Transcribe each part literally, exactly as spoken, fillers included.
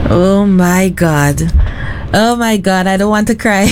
Oh my God. Oh my God, I don't want to cry.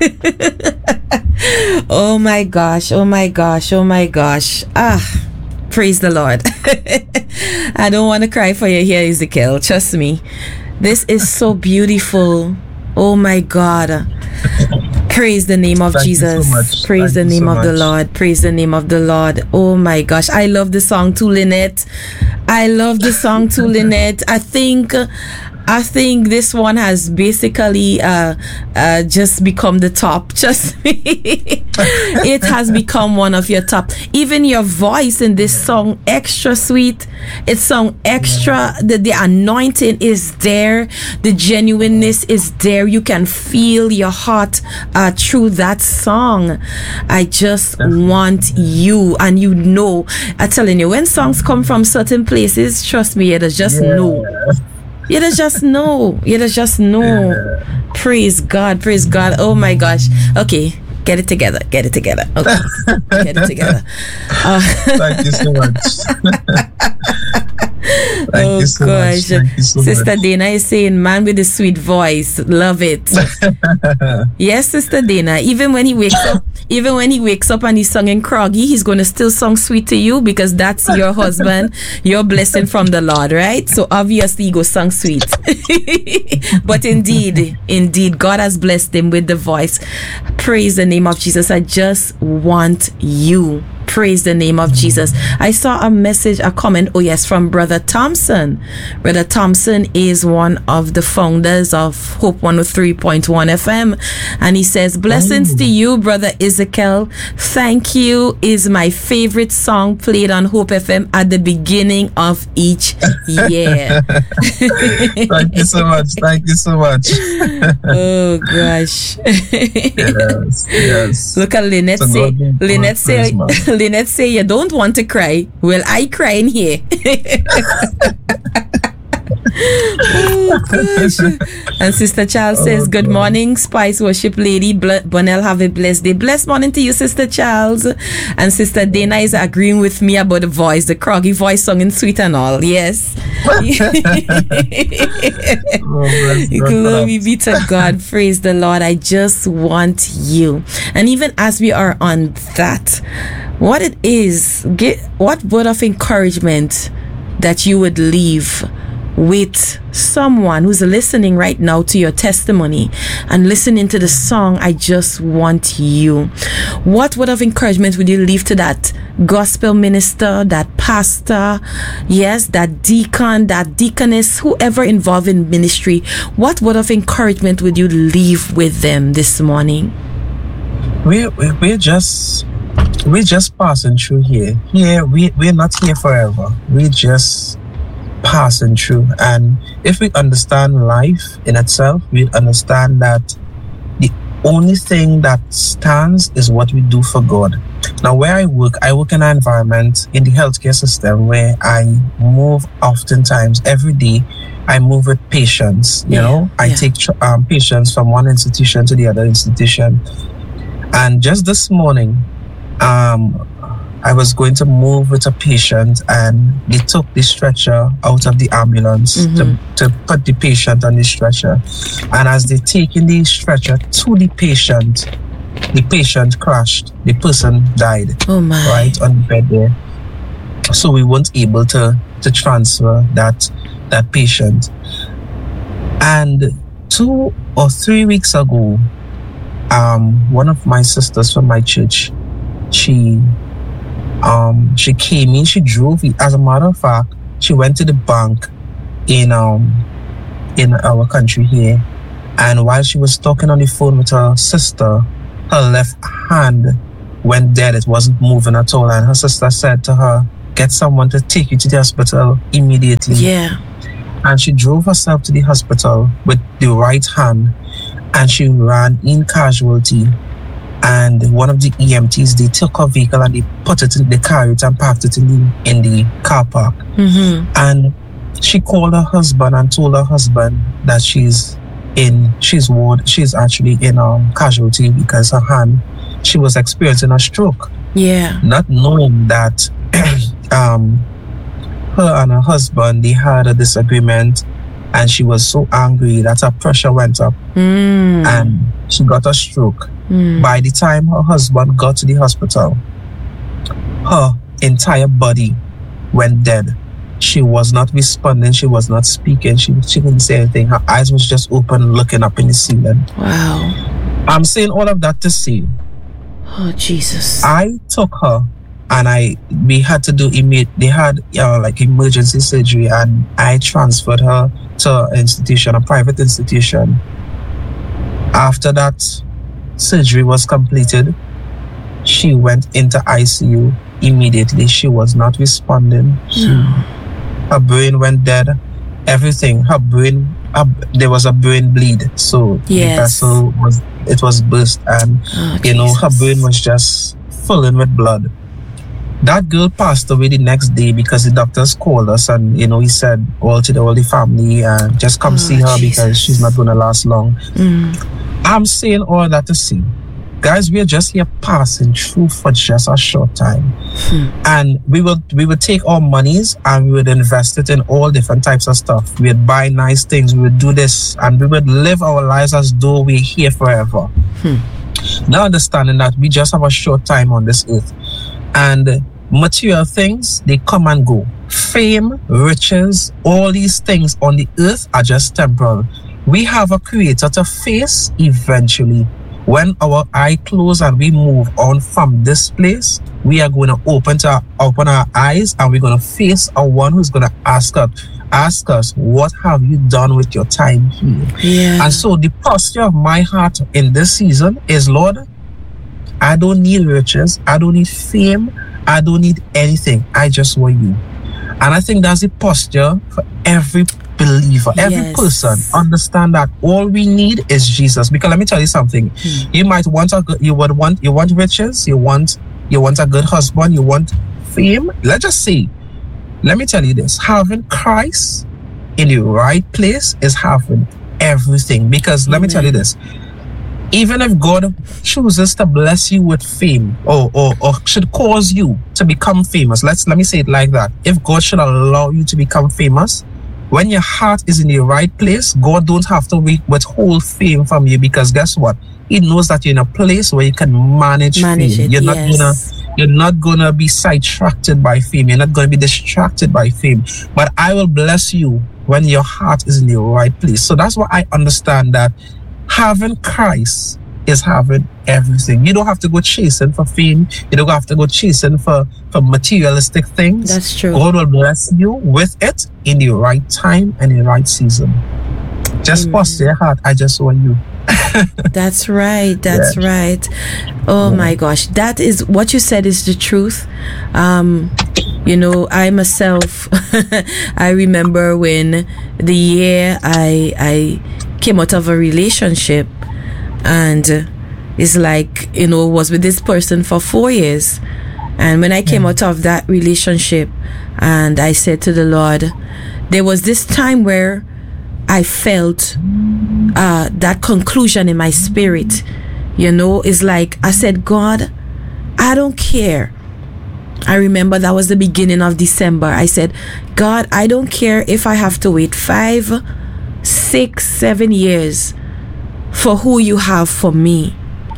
Oh my gosh, oh my gosh, oh my gosh. Ah, praise the Lord. I don't want to cry for you here, Ezekiel. Trust me. This is so beautiful. Oh my God. Praise the name of Thank Jesus. So Praise Thank the name so of much. the Lord. Praise the name of the Lord. Oh my gosh. I love the song too, Lynette. I love the song too, Lynette. I think I think this one has basically uh, uh, just become the top. Just it has become one of your top. Even your voice in this song, extra sweet. It's song extra. The, the anointing is there. The genuineness is there. You can feel your heart uh, through that song. I just Definitely. want you, and you know, I'm telling you, when songs come from certain places, trust me, it is just yeah. know. You just know. You just know. Yeah. Praise God. Praise God. Oh my gosh. Okay. Get it together. Get it together. Okay. Get it together. Uh, Thank you so much. Thank oh you so gosh. much. Thank you so Sister much. Dana is saying, man with a sweet voice. Love it. Yes, Sister Dana. Even when he wakes up, even when he wakes up and he's singing Croggy, he's going to still sing sweet to you because that's your husband, your blessing from the Lord, right? So obviously he goes sing sweet. But indeed, indeed, God has blessed him with the voice. Praise the name of Jesus. I just want you. Praise the name of Jesus. I saw a message, a comment, oh yes, from Brother Thompson. Brother Thompson is one of the founders of Hope one oh three point one F M. And he says, blessings oh. to you, Brother Ezekiel. Thank you is my favorite song played on Hope F M at the beginning of each year. Thank you so much. Thank you so much. Oh gosh. Yes, yes. Look at Lynette So say, God, Lynette God say, praise, Lynette say you don't want to cry. Well, I cry in here. Oh gosh. And Sister Charles says, oh, good God. Morning, Spice Worship Lady. Bl- Bonnell, have a blessed day. Blessed morning to you, Sister Charles. And Sister Dana is agreeing with me about the voice, the Croggy voice, sung in sweet and all. Yes. Oh, glory be to God. Praise the Lord. I just want you. And even as we are on that, what it is, get what word of encouragement that you would leave with someone who's listening right now to your testimony and listening to the song, I Just Want You. What word of encouragement would you leave to that gospel minister, that pastor, yes, that deacon, that deaconess, whoever involved in ministry? What word of encouragement would you leave with them this morning? We, we, we're just we're just passing through here. Here, we, we're not here forever. We're just passing through. And if we understand life in itself, we understand that the only thing that stands is what we do for God. Now, where I work, I work in an environment in the healthcare system where I move oftentimes every day. I move with patients, you yeah, know, I yeah. take um, patients from one institution to the other institution. And just this morning, um, I was going to move with a patient and they took the stretcher out of the ambulance mm-hmm. to, to put the patient on the stretcher. And as they taking the stretcher to the patient, the patient crashed. The person died. Oh my. Right on the bed there. So we weren't able to, to transfer that, that patient. And two or three weeks ago, um, one of my sisters from my church, she Um, she came in, she drove. As a matter of fact, she went to the bank in um in our country here, and while she was talking on the phone with her sister, her left hand went dead. It wasn't moving at all, and her sister said to her, "Get someone to take you to the hospital immediately." Yeah. And she drove herself to the hospital with the right hand, and she ran in casualty. And one of the E M Ts, they took her vehicle and they put it in the car and parked it in the, in the car park. Mm-hmm. And she called her husband and told her husband that she's in, she's ward, she's actually in um casualty because her hand, she was experiencing a stroke. Yeah. Not knowing that um her and her husband, they had a disagreement and she was so angry that her pressure went up, Mm. and she got a stroke. Mm. By the time her husband got to the hospital, her entire body went dead. She was not responding. She was not speaking. She, she couldn't say anything. Her eyes was just open, looking up in the ceiling. Wow. I'm saying all of that to say, Oh, Jesus. I took her, and I we had to do immediate. They had uh, like emergency surgery, and I transferred her to an institution, a private institution. After that surgery was completed, she went into I C U immediately. She was not responding. She, her brain went dead. Everything. Her brain. Uh, there was a brain bleed. So Yes. the vessel was it was burst, and Oh, you know her Jesus. brain was just filling with blood. That girl passed away the next day because the doctors called us, and you know he said all to the all the family and uh, just come Oh, see her Jesus. because she's not gonna last long. Mm. I'm saying all that to say, guys, we are just here passing through for just a short time, Hmm. and we will we would take our monies and we would invest it in all different types of stuff. We would buy nice things, we would do this, and we would live our lives as though we're here forever. Hmm. Now understanding that we just have a short time on this earth, and material things, they come and go. Fame, riches, all these things on the earth are just temporal. We have a creator to face eventually. When our eye close and we move on from this place, we are going to open to open our eyes, and we're going to face a one who's going to ask us, ask us, what have you done with your time here? Yeah. And so the posture of my heart in this season is, Lord, I don't need riches, I don't need fame, I don't need anything. I just want you. And I think that's the posture for every believer, every Yes. person. Understand that all we need is Jesus. Because let me tell you something. Hmm. You might want a good, you would want you want riches, you want you want a good husband, you want fame. Let's just say, let me tell you this: having Christ in the right place is having everything. Because let me Amen. tell you this: even if God chooses to bless you with fame, or, or or should cause you to become famous, let's let me say it like that. If God should allow you to become famous, when your heart is in the right place, God don't have to wait, withhold fame from you, because guess what? He knows that you're in a place where you can manage, Manage fame. it, You're not yes. gonna you're not gonna be sidetracked by fame. You're not gonna be distracted by fame. But I will bless you when your heart is in the right place. So that's why I understand that having Christ is having everything. You don't have to go chasing for fame. You don't have to go chasing for, for materialistic things. That's true. God will bless you with it in the right time and in the right season. Just Amen. posture your heart. I just want you. That's right. That's Yeah. right. Oh Yeah. my gosh. That is what you said is the truth. Um, you know, I myself, I remember when the year I I came out of a relationship, and it's like, you know, was with this person for four years. And when I came out of that relationship, and I said to the Lord, there was this time where I felt uh, that conclusion in my spirit. You know, it's like I said, God, I don't care. I remember that was the beginning of December. I said, God, I don't care if I have to wait five, six, seven years for who you have for me.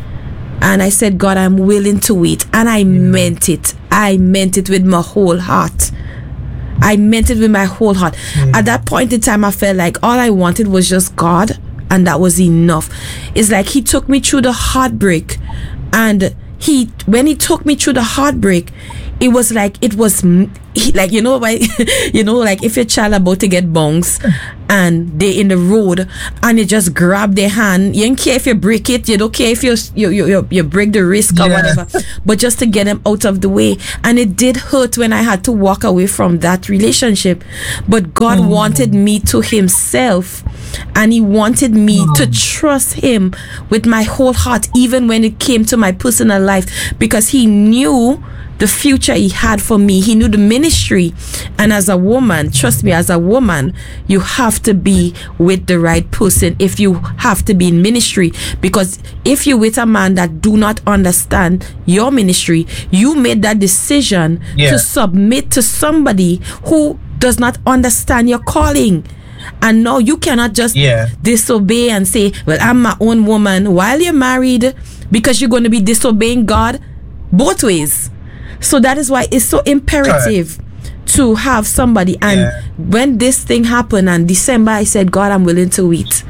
And I said, God, I'm willing to wait. And I meant it. I meant it with my whole heart. I meant it with my whole heart. Yeah. At that point in time, I felt like all I wanted was just God, and that was enough. It's like he took me through the heartbreak, and he, when he took me through the heartbreak, it was like, it was he, like, you know, like, you know, like if your child about to get bounced and they in the road and you just grab their hand, you don't care if you break it, you don't care if you you you, you, you break the wrist or Yeah. whatever, but just to get them out of the way. And it did hurt when I had to walk away from that relationship, but God Mm. wanted me to himself, and he wanted me Mm. to trust him with my whole heart, even when it came to my personal life, because he knew the future he had for me. He knew the ministry. And as a woman, trust me, as a woman, you have to be with the right person if you have to be in ministry. Because if you're with a man that do not understand your ministry, you made that decision Yeah. to submit to somebody who does not understand your calling. And no, you cannot just yeah. disobey and say, well, I'm my own woman while you're married, because you're going to be disobeying God both ways. So that is why it's so imperative Correct. to have somebody. And yeah. when this thing happened in December, I said, God, I'm willing to wait.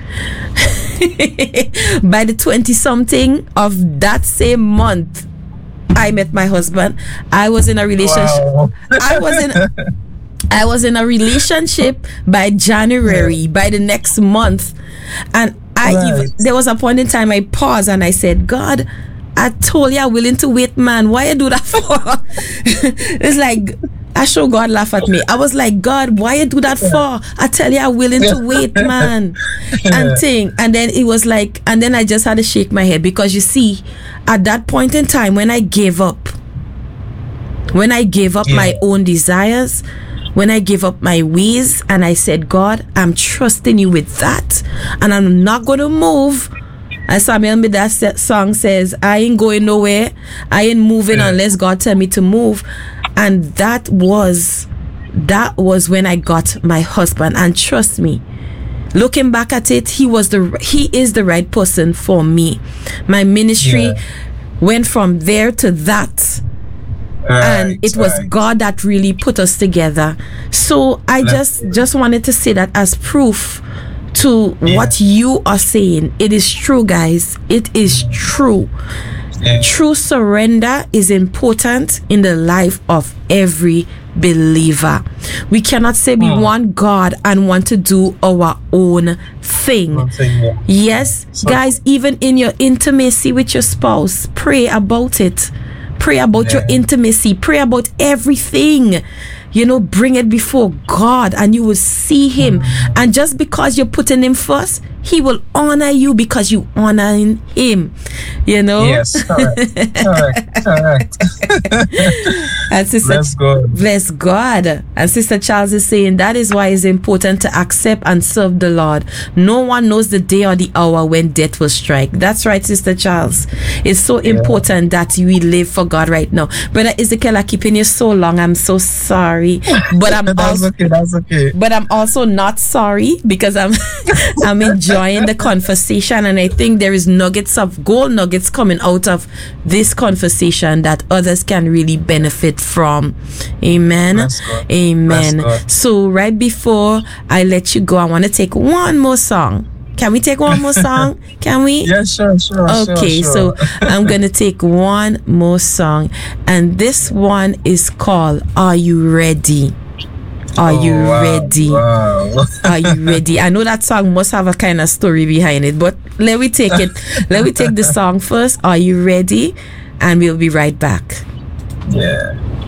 By the twenty something of that same month, I met my husband. I was in a relationship. Wow. I was in I was in a relationship by January, yeah. by the next month. And I right. even there was a point in time I paused and I said, God, I told you I'm willing to wait, man. Why you do that for? It's like I show God laugh at me. I was like, God, why you do that for? I tell you I'm willing to wait, man. And thing. And then it was like, and then I just had to shake my head, because you see, at that point in time when I gave up, when I gave up yeah. my own desires, when I gave up my ways, and I said, God, I'm trusting you with that, and I'm not going to move. As Samuel made that song says, I ain't going nowhere. I ain't moving yeah. unless God tell me to move. And that was, that was when I got my husband. And trust me, looking back at it, he was the, he is the right person for me. My ministry yeah. went from there to that. Right, and it was right. God that really put us together. So I That's just it. just wanted to say that as proof to yeah. what you are saying. It is true, guys. It is true. Yeah. True surrender is important in the life of every believer. We cannot say we mm. want God and want to do our own thing. thing yeah. Yes, so, guys, even in your intimacy with your spouse, pray about it. Pray about yeah. your intimacy. Pray about everything. You know, bring it before God and you will see him. Mm. And just because you're putting him first, he will honor you because you honor him. You know? Yes, correct. correct, correct. And Sister, bless God. Bless God. And Sister Charles is saying that is why it's important to accept and serve the Lord. No one knows the day or the hour when death will strike. That's right, Sister Charles. It's so yeah. important that we live for God right now. Brother Ezekiel, I keeping you so long. I'm so sorry. But I'm that's also, okay, that's okay. But I'm also not sorry because I'm I'm enjoying the conversation, and I think there is nuggets of gold nuggets coming out of this conversation that others can really benefit from. Amen. Amen. So right before I let you go, I want to take one more song. Can we take one more song? Can we? Yeah, sure, sure. Okay, sure, sure. so I'm going to take one more song. And this one is called Are You Ready? Are oh, you wow, ready? Wow. Are you ready? I know that song must have a kind of story behind it, but let me take it. Let me take the song first. Are you ready? And we'll be right back. Yeah.